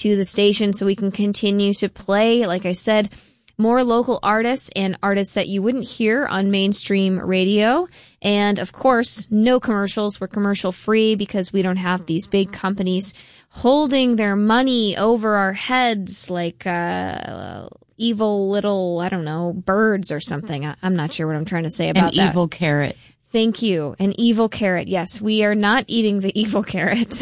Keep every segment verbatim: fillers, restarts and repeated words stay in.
to the station so we can continue to play, like I said, more local artists and artists that you wouldn't hear on mainstream radio. And, of course, no commercials. We're commercial free because we don't have these big companies holding their money over our heads like uh, evil little, I don't know, birds or something. I- I'm not sure what I'm trying to say about An that. An evil carrot. Thank you. An evil carrot. Yes, we are not eating the evil carrot.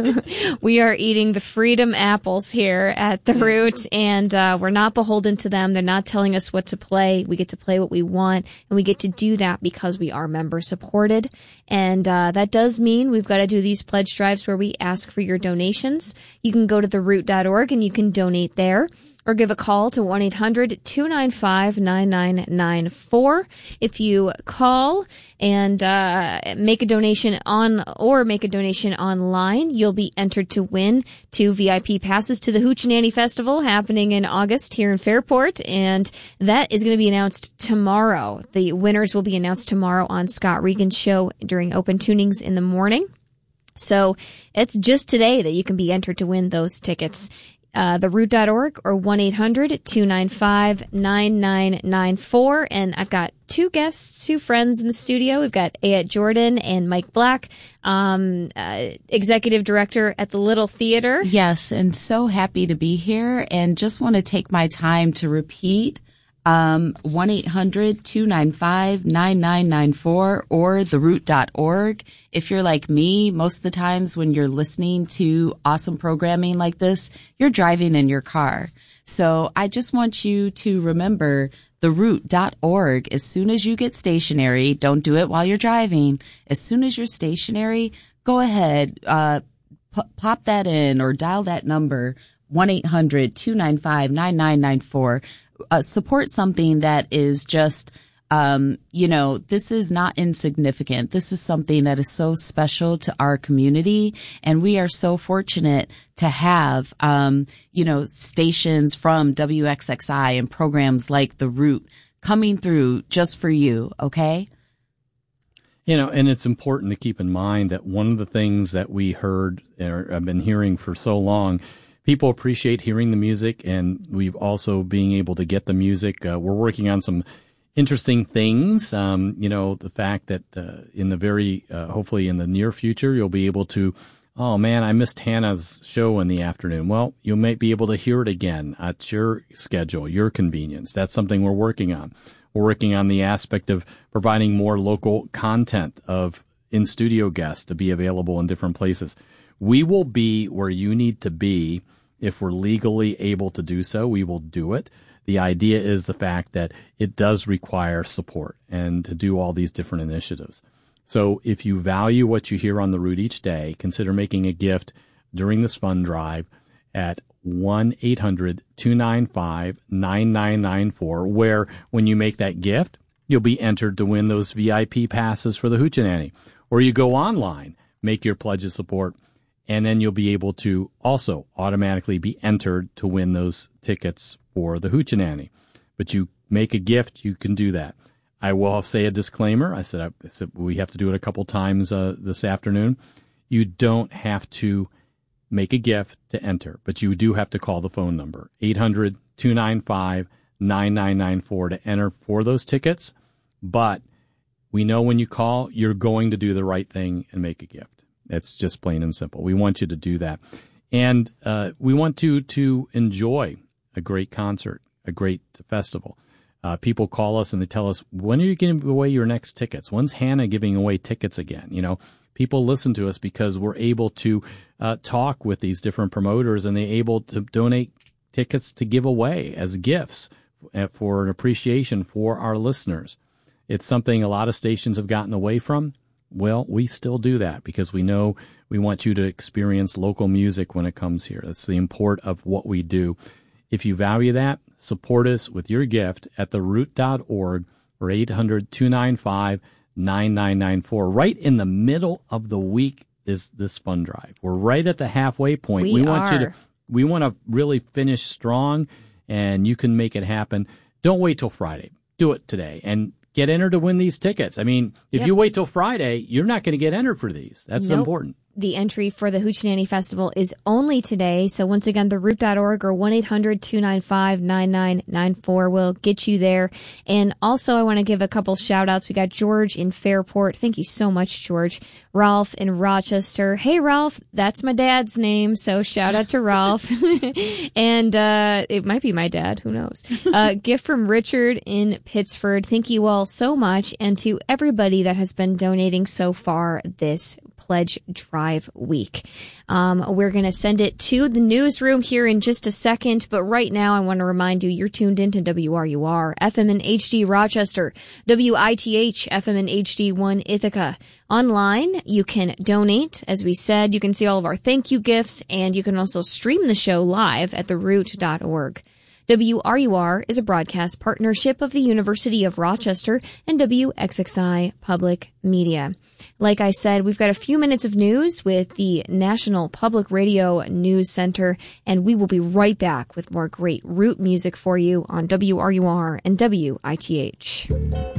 We are eating the freedom apples here at The Root, and uh, we're not beholden to them. They're not telling us what to play. We get to play what we want, and we get to do that because we are member supported. And uh, that does mean we've got to do these pledge drives where we ask for your donations. You can go to the root dot org and you can donate there, or give a call to one eight hundred two nine five nine nine nine four. If you call and uh, make a donation on or make a donation online, you'll be entered to win two V I P passes to the Hoochie Festival happening in August here in Fairport, and that is going to be announced tomorrow. The winners will be announced tomorrow on Scott Regan's show during Open Tunings in the morning. So it's just today that you can be entered to win those tickets. Uh, the root dot org or one eight hundred two nine five nine nine nine four. And I've got two guests, two friends in the studio. We've got Ayette Jordan and Mike Black, um, uh, executive director at the Little Theater. Yes, and so happy to be here, and just want to take my time to repeat um, one eight hundred two nine five nine nine nine four or the root dot org. If you're like me, most of the times when you're listening to awesome programming like this, you're driving in your car. So I just want you to remember the root dot org. As soon as you get stationary, don't do it while you're driving. As soon as you're stationary, go ahead, uh, p- pop that in or dial that number, one eight hundred two nine five nine nine nine four. Uh, support something that is just, um, you know, this is not insignificant. This is something that is so special to our community. And we are so fortunate to have, um, you know, stations from W X X I and programs like The Root coming through just for you. Okay. You know, and it's important to keep in mind that one of the things that we heard or have been hearing for so long, people appreciate hearing the music, and we've also being able to get the music. Uh, we're working on some interesting things. Um, you know, the fact that uh, in the very, uh, hopefully in the near future, you'll be able to, oh man, I missed Hannah's show in the afternoon. Well, you might be able to hear it again at your schedule, your convenience. That's something we're working on. We're working on the aspect of providing more local content of in-studio guests to be available in different places. We will be where you need to be. If we're legally able to do so, we will do it. The idea is the fact that it does require support and to do all these different initiatives. So if you value what you hear on The Root each day, consider making a gift during this fund drive at one eight hundred two nine five nine nine nine four, where when you make that gift, you'll be entered to win those V I P passes for the Hoochie. Or you go online, make your pledge of support, and then you'll be able to also automatically be entered to win those tickets for the Hoochie. But you make a gift, you can do that. I will say a disclaimer. I said, I said we have to do it a couple times uh, this afternoon. You don't have to make a gift to enter, but you do have to call the phone number, eight hundred two nine five nine nine nine four, to enter for those tickets. But we know when you call, you're going to do the right thing and make a gift. It's just plain and simple. We want you to do that. And uh, we want you to enjoy a great concert, a great festival. Uh, people call us and they tell us, when are you giving away your next tickets? When's Hannah giving away tickets again? You know, people listen to us because we're able to uh, talk with these different promoters, and they're able to donate tickets to give away as gifts for an appreciation for our listeners. It's something a lot of stations have gotten away from. Well, we still do that because we know we want you to experience local music when it comes here. That's the import of what we do. If you value that, support us with your gift at the root dot org or eight hundred two nine five nine nine nine four. Right in the middle of the week is this fund drive. We're right at the halfway point. We, we want are. you to we want to really finish strong, and you can make it happen. Don't wait till Friday. Do it today and get entered to win these tickets. I mean, if yep. you wait till Friday, you're not going to get entered for these. That's nope. important. the entry for the Hoochie Festival is only today. So once again, the root dot org or one eight hundred two nine five nine nine nine four will get you there. And also I want to give a couple shout outs. We got George in Fairport. Thank you so much, George. Ralph in Rochester. Hey, Ralph, that's my dad's name. So shout out to Ralph. And, uh, it might be my dad. Who knows? Uh, gift from Richard in Pittsford. Thank you all so much. And to everybody that has been donating so far this Pledge Drive week. Um, we're going to send it to the newsroom here in just a second, but right now I want to remind you, you're tuned into W R U R, F M and H D Rochester, W I T H, F M and H D one Ithaca. Online, you can donate. As we said, you can see all of our thank you gifts, and you can also stream the show live at the root dot org. W R U R is a broadcast partnership of the University of Rochester and W X X I Public Media. Like I said, we've got a few minutes of news with the National Public Radio News Center, and we will be right back with more great Root music for you on W R U R and W I T H.